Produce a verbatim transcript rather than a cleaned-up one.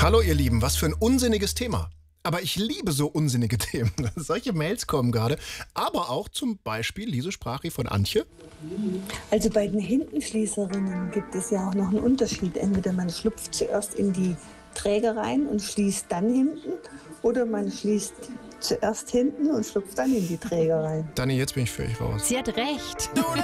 Hallo ihr Lieben, was für ein unsinniges Thema. Aber ich liebe so unsinnige Themen. Solche Mails kommen gerade. Aber auch zum Beispiel diese Sprache von Antje. Also bei den Hintenschließerinnen gibt es ja auch noch einen Unterschied. Entweder man schlüpft zuerst in die Träger rein und schließt dann hinten, oder man schließt zuerst hinten und schlüpft dann in die Träger rein. Dani, jetzt bin ich völlig raus. Sie hat recht.